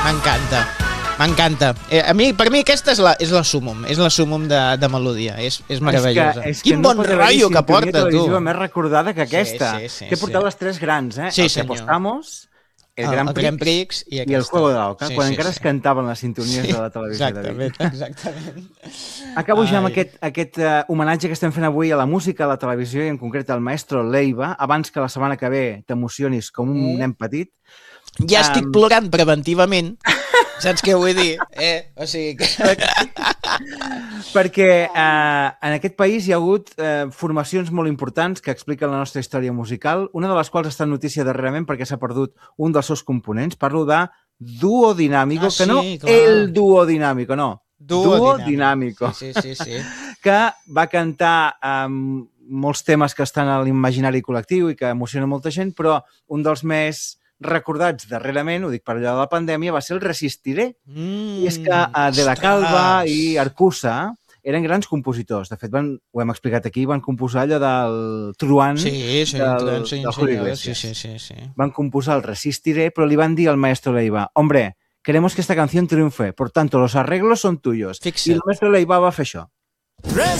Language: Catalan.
M'encanta. M'encanta. Per mi aquesta és la súmum de melodia. És meravellosa. Quin bon rotllo que porta, tu. És televisiva més recordada que aquesta. Sí. Que portat les tres grans, eh? Sí, el que apostamos, el Gran Prix i el Juego de la Oca, quan encara es cantaven les sintonies de la televisió. Exactament. Acabo ja amb aquest homenatge que estem fent avui a la música, a la televisió i en concret al maestro Leiva, abans que la setmana que ve t'emocionis com un nen petit. Ja estic plorant preventivament. Saps què vull dir? O sigui que... Perquè en aquest país hi ha hagut formacions molt importants que expliquen la nostra història musical, una de les quals està en notícia darrerament perquè s'ha perdut un dels seus components. Parlo de Dúo Dinámico, que no el Dúo Dinámico, no. Dúo Dinámico. Sí. Que va cantar molts temes que estan a l'imaginari col·lectiu i que emocionen molta gent, però un dels més recordats darrerament, ho dic per allò de la pandèmia, va ser el Resistiré. I és que De la Calva i Arcusa eren grans compositors. De fet, ho hem explicat aquí, van composar allò del Truán del Julio Iglesias. Sí. Van composar el Resistiré, però li van dir al maestro Leiva, hombre, queremos que esta canción triunfe, por tanto, los arreglos son tuyos. Fixa't. I el maestro Leiva va fer això.